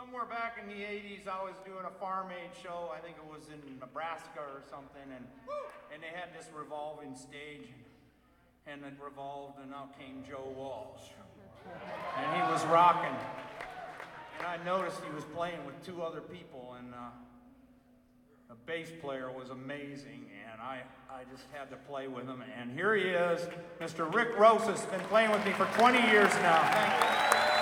Somewhere back in the 80s, I was doing a Farm Aid show. I think it was in Nebraska or something, and they had this revolving stage, and it revolved, and out came Joe Walsh. And he was rocking. And I noticed he was playing with two other people, and the bass player was amazing, and I just had to play with him. And here he is, Mr. Rick Rosas, been playing with me for 20 years now. Thank you.